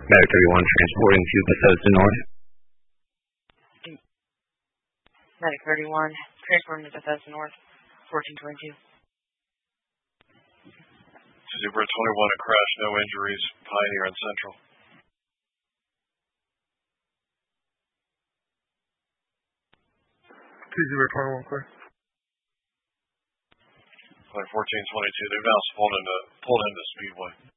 Medic 31 transporting to Bethesda North. Medic 31 transporting to Bethesda North, 1422. Zebra 21, a crash, no injuries, Pioneer and Central. 2021, clear. Flight 1422, they've now pulled into Speedway.